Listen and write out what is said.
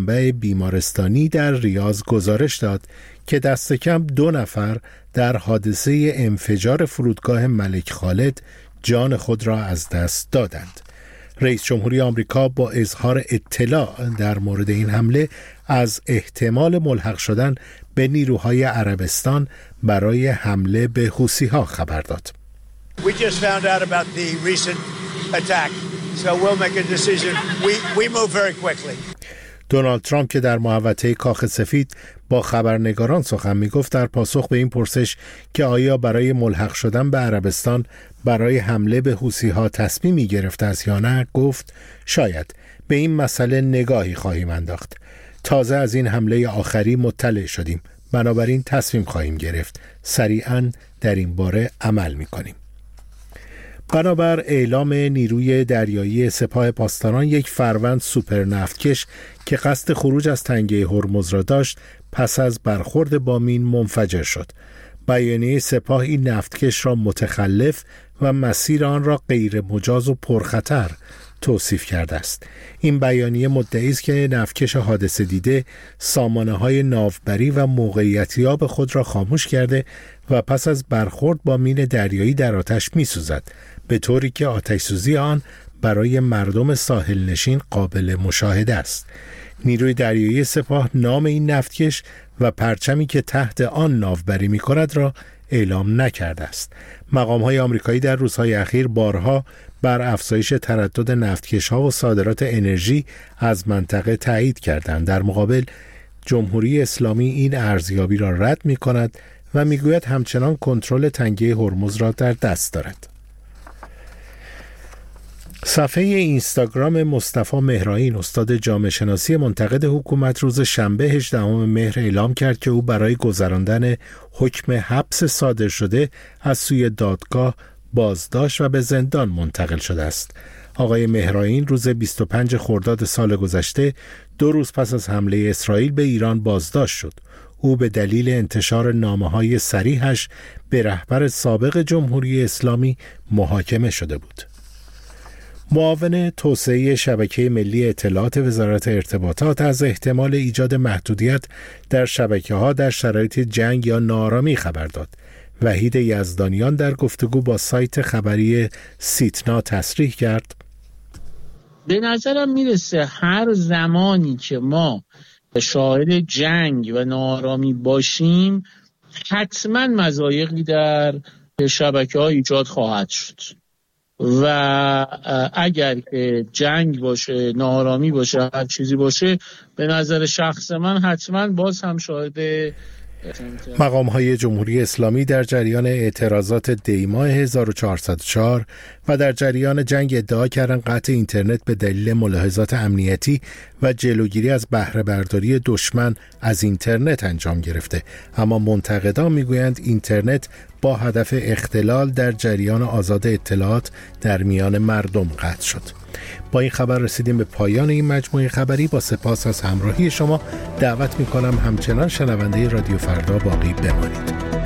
منبع بیمارستانی در ریاض گزارش داد که دست کم 2 نفر در حادثه انفجار فرودگاه ملک خالد جان خود را از دست دادند. رئیس جمهوری آمریکا با اظهار اطلاع در مورد این حمله از احتمال ملحق شدن به نیروهای عربستان برای حمله به حوثی‌ها خبر داد. We just found out about the recent attack. So we'll make a decision. We move very quickly. دونالد ترامپ که در محوطه کاخ سفید با خبرنگاران سخن می‌گفت در پاسخ به این پرسش که آیا برای ملحق شدن به عربستان برای حمله به حوثی‌ها تصمیمی گرفته است یا نه، گفت شاید به این مسئله نگاهی خواهیم انداخت. تازه از این حمله آخری مطلع شدیم، بنابراین تصمیم خواهیم گرفت. سریعاً در این باره عمل می‌کنیم. بنابر اعلام نیروی دریایی سپاه پاسداران، یک فروند سوپر نفتکش که قصد خروج از تنگه هرمز را داشت پس از برخورد با مین منفجر شد. بیانیه سپاه این نفتکش را متخلف و مسیر آن را غیر مجاز و پرخطر توصیف کرده است. این بیانیه مدعی است که نفتکش حادثه دیده سامانه‌های ناوبری و موقعیتیاب خود را خاموش کرده و پس از برخورد با مین دریایی در آتش می‌سوزد، به طوری که آتش‌سوزی آن برای مردم ساحل نشین قابل مشاهده است. نیروی دریایی سپاه نام این نفتکش و پرچمی که تحت آن ناوبری می‌کند را اعلام نکرده است. مقام‌های آمریکایی در روزهای اخیر بارها بر افزایش تردد نفتکش‌ها و صادرات انرژی از منطقه تایید کردند. در مقابل جمهوری اسلامی این ارزیابی را رد می‌کند و می‌گوید همچنان کنترل تنگه هرمز را در دست دارد. صفحه اینستاگرام مصطفی مهرائین، استاد جامعه شناسی منتقد حکومت، روز شنبه 18 مهر اعلام کرد که او برای گذراندن حکم حبس صادر شده از سوی دادگاه بازداشت و به زندان منتقل شده است. آقای مهرائین روز 25 خرداد سال گذشته، 2 روز پس از حمله اسرائیل به ایران بازداشت شد. او به دلیل انتشار نامه‌های صریحش به رهبر سابق جمهوری اسلامی محاکمه شده بود. معاون توسعه شبکه ملی اطلاعات وزارت ارتباطات از احتمال ایجاد محدودیت در شبکه‌ها در شرایط جنگ یا ناآرامی خبر داد. وحید یزدانیان در گفتگو با سایت خبری سیتنا تصریح کرد: به نظرم میرسه هر زمانی که ما شاهد جنگ و ناآرامی باشیم حتما مضایقی در شبکه‌ها ایجاد خواهد شد و اگر که جنگ باشه، ناآرامی باشه، هر چیزی باشه، به نظر شخص من حتما باز هم شاهد. مقام‌های جمهوری اسلامی در جریان اعتراضات دی‌ماه 1404 و در جریان جنگ ادعا کردند قطع اینترنت به دلیل ملاحظات امنیتی و جلوگیری از بهره برداری دشمن از اینترنت انجام گرفته، اما منتقدان میگویند اینترنت با هدف اختلال در جریان آزاد اطلاعات در میان مردم قطع شد. با این خبر رسیدیم به پایان این مجموعه خبری. با سپاس از همراهی شما دعوت می‌کنم همچنان شنونده رادیو فردا باقی بمانید.